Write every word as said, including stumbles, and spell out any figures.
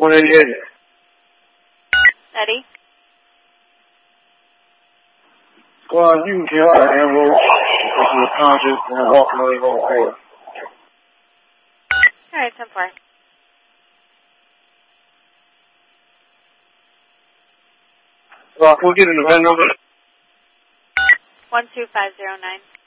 one eighty-eight. Eddie? Well, you can tell I am low because of the conscious and I'm walking away going forward. Alright, ten four. Well, we'll get in the van number. one two five zero nine.